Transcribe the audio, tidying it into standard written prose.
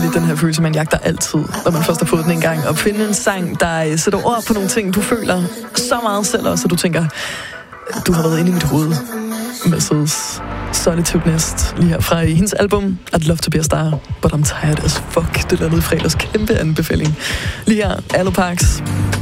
lidt den her følelse, man jagter altid, når man først har fået den en gang. Og finde en sang, der sætter ord på nogle ting, du føler så meget selv også, så du tænker, du har været inde i mit hoved. Mercedes Solitude Nest, lige her fra hendes album I'd Love to Be a Star, but I'm tired as fuck. Det lavede i fredags, kæmpe anbefaling. Lige her, Allo Parks.